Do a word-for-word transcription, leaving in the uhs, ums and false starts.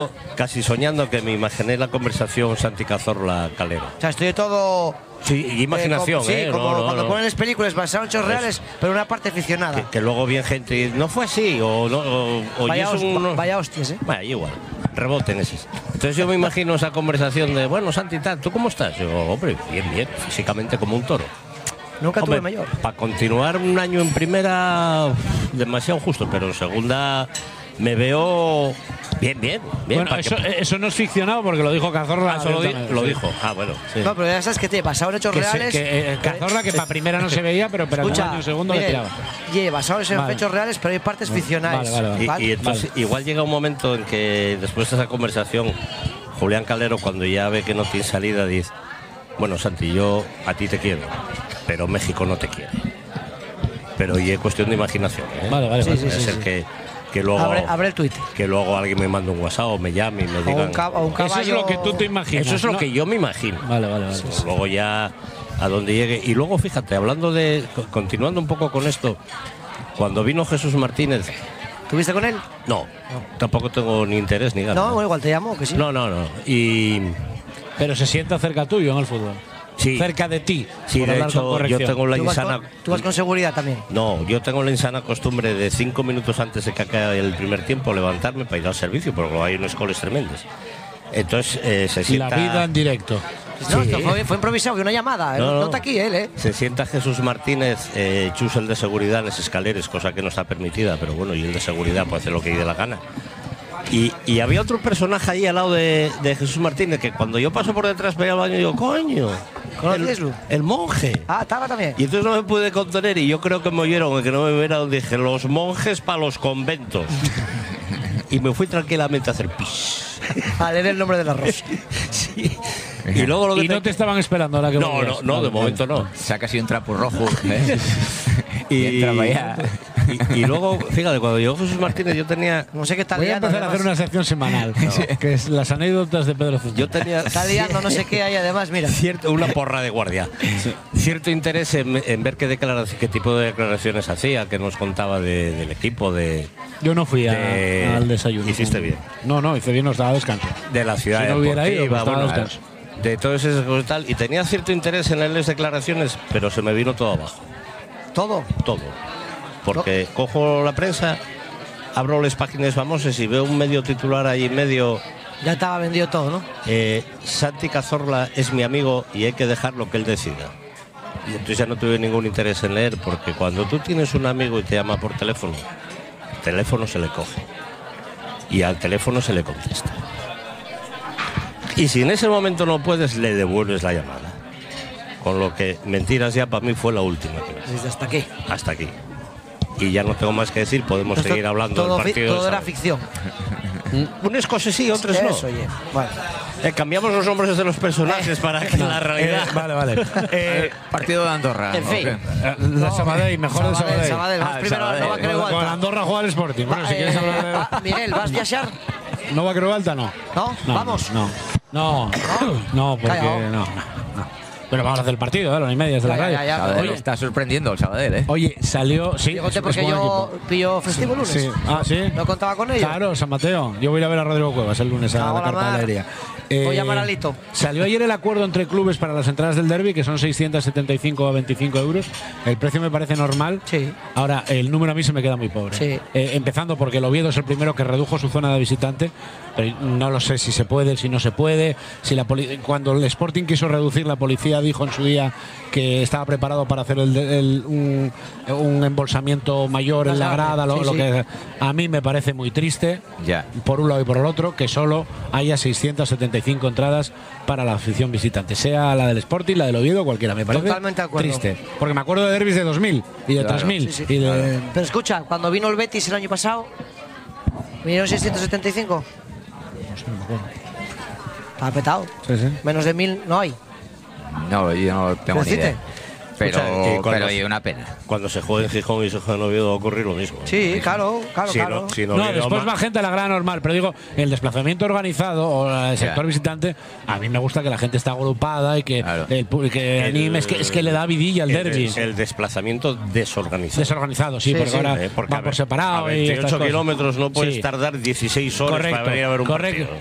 casi soñando que me imaginé la conversación Santi Cazorla Calero. O sea, estoy todo... Sí, imaginación, eh, como, sí, ¿eh? como no, no, cuando no. ponen las películas basadas en hechos reales, es, pero una parte ficcionada. Que, que luego viene gente y no fue así, o no. O, o vaya, es un, host, vaya hostias, ¿eh? Vaya, igual. Reboten ese. Entonces yo me imagino esa conversación de, bueno, Santi, ¿tú cómo estás? Yo, hombre, bien, bien, físicamente como un toro. Nunca hombre, tuve mayor. Para continuar un año en primera, demasiado justo, pero en segunda me veo bien, bien. bien bueno, eso, que... eso no es ficcionado porque lo dijo Cazorla. Ah, eso lo, di lo dijo. Ah, bueno. Sí. No, pero ya sabes que te basado en hechos que reales. Se, que, eh, Cazorla, que para primera no se veía, pero para Escucha, un segundo Miguel, le tiraba. Y basado en vale. hechos reales, pero hay partes vale. ficcionales. Vale, vale, vale. Y, ¿vale? y entonces, vale. igual llega un momento en que después de esa conversación, Julián Calero, cuando ya ve que no tiene salida, dice: bueno, Santi, yo a ti te quiero, pero México no te quiere. Pero y es cuestión de imaginación, ¿eh? Vale, vale, sí, vale. sí, Puede sí, ser sí. que, que luego Abre, abre el Twitter. que luego alguien me mande un WhatsApp o me llame y me digan. O un, o un Eso es lo que tú te imaginas. Eso es lo ¿no? que yo me imagino. Vale, vale, vale. Sí, luego ya a donde llegue. Y luego, fíjate, hablando de. Continuando un poco con esto, cuando vino Jesús Martínez. ¿Tuviste con él? No, no. Tampoco tengo ni interés ni ganas. No, bueno, igual te llamo, que sí. No, no, no. Y. Pero se sienta cerca tuyo en el fútbol. Sí. Cerca de ti. Sí, por de hablar hecho, con yo tengo la ¿Tú vas, insana. con, ¿Tú vas con seguridad también? No, yo tengo la insana costumbre de cinco minutos antes de que acabe el primer tiempo levantarme para ir al servicio, porque hay unos coles tremendos. Entonces eh, se sienta. La vida en directo. No, Sí. esto fue, fue improvisado, que una llamada. No, No, no. no está aquí él, ¿eh? Se sienta Jesús Martínez, eh, chus el de seguridad en las escaleras, cosa que no está permitida, pero bueno, y el de seguridad puede hacer lo que dé la gana. Y, y había otro personaje ahí al lado de, de Jesús Martínez que cuando yo paso por detrás veía al baño y digo, coño, ¿Conocíaslo? el, el monje. Ah, estaba también. Y entonces no me pude contener y yo creo que me oyeron, que no me vieron, dije, los monjes para los conventos. Y me fui tranquilamente a hacer pis. A leer el nombre del arroz. Sí. Y luego lo que Y no te estaban esperando ahora que No, volvías. no, no, de Vale, momento no. Saca así un trapo rojo. ¿eh? Y, entra para allá. y, y luego, fíjate, cuando llegó Jesús Martínez, yo tenía. No sé qué está Voy a liando. empezar a hacer una además. sección semanal, que es las anécdotas de Pedro Zuñiga. Yo tenía. Está liando no sé qué hay, además, mira. Cierto, una porra de guardia. Sí. Cierto interés en, en ver qué declaraciones, qué tipo de declaraciones hacía, que nos contaba de, del equipo, de, Yo no fui a, de- al desayuno. Hiciste bien. No, no, hice bien, nos daba descanso. de la ciudad Si no hubiera ido, deportiva, pues estaba bueno, descanso. de todo ese y tal. Y tenía cierto interés en leerles declaraciones, pero se me vino todo abajo. Todo. Todo. Porque cojo la prensa, abro las páginas famosas y veo un medio titular ahí en medio. Ya estaba vendido todo, ¿no? Eh, Santi Cazorla es mi amigo y hay que dejarlo que él decida. Y entonces ya no tuve ningún interés en leer, porque cuando tú tienes un amigo y te llama por teléfono, el teléfono se le coge y al teléfono se le contesta. Y si en ese momento no puedes, le devuelves la llamada. Con lo que mentiras ya para mí fue la última. Desde hasta aquí. Hasta aquí. Y ya no tengo más que decir, podemos Esto- seguir hablando todo del fi- partido. Todo del era sábado. ficción. Unas cosas sí, otras no. Eso, oye. Bueno. Eh, cambiamos los nombres de los personajes para que la realidad. Eh, vale, vale. Eh, partido de Andorra. En fin. ¿o qué? Eh, La Sabadell, mejor de Sabadell, Sabadell. Sabadell. Vas Ah, primero Sabadell. no va a creer Con Gualta. Andorra juega al Sporting. Bueno, Va, si quieres eh, hablar de... ah, Miguel, ¿vas a viajar? ¿No va a creer Alta? No. ¿No? Vamos. No. No, no, porque Callao. no, no, no. Pero vamos a hacer el partido, ¿eh? Las y media de la Ya, radio. ya, ya. Sabadell Oye. está sorprendiendo el Sabadell, ¿eh? Oye, salió. Sí, Dígote es- porque es buen yo equipo. pillo festivo lunes. Sí. Ah, sí. No contaba con ello. Claro, San Mateo. Yo voy a ir a ver a Rodrigo Cuevas el lunes a Cago la en la mar. cartelería. Voy a llamar a Lito. Salió ayer el acuerdo entre clubes para las entradas del derbi, que son seiscientos setenta y cinco a veinticinco euros. El precio me parece normal. Sí. Ahora, el número a mí se me queda muy pobre. Sí. Eh, empezando porque el Oviedo es el primero que redujo su zona de visitante. Pero no lo sé si se puede, si no se puede. Si la poli- Cuando el Sporting quiso reducir, la policía dijo en su día que estaba preparado para hacer el, el- un, un embolsamiento mayor en la grada, lo, Sí, lo sí. que a mí me parece muy triste. Ya. Por un lado y por el otro, que solo haya seiscientos setenta y cinco entradas para la afición visitante, sea la del Sporting, la del Oviedo, cualquiera. Me parece Totalmente de acuerdo. triste. Porque me acuerdo de derbis de dos mil y de Claro. tres mil. Sí, sí. Y de, Pero escucha, cuando vino el Betis el año pasado, vinieron seiscientos setenta y cinco. no sé, no me acuerdo. Estaba petado. Sí, sí. Menos de mil no hay. No, yo no tengo ni Decite. idea. Pero, Escucha, y cuando- pero y una pena. Cuando se juegue en Gijón y se juegue en Oviedo va a ocurrir lo mismo. Sí, claro, claro, Si claro. no, si No, Oviedo después ma- va gente a la grada normal, pero digo, el desplazamiento organizado o el sector Ya. visitante, a mí me gusta que la gente esté agrupada y que, Claro. el pu- que el- anime, es que, es que le da vidilla al el, derby. des- el desplazamiento desorganizado. Desorganizado, sí, Sí, porque sí. ahora Eh, porque va a por ver, separado. a y estas veintiocho cosas. kilómetros no puedes Sí. tardar dieciséis horas Correcto, para venir a ver un correcto. partido.